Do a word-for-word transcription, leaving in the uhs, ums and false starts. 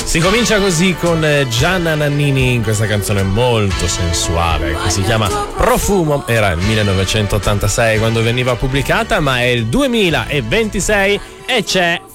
Si comincia così con Gianna Nannini in questa canzone molto sensuale che si chiama Profumo. Era il millenovecentottantasei quando veniva pubblicata, ma è il duemilaventisei e c'è